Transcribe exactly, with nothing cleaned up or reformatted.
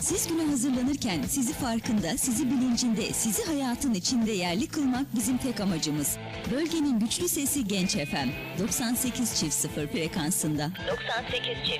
Siz güne hazırlanırken sizi farkında, sizi bilincinde, sizi hayatın içinde yerli kılmak bizim tek amacımız. Bölgenin güçlü sesi Genç F M. doksan sekiz çift sıfır frekansında. doksan sekiz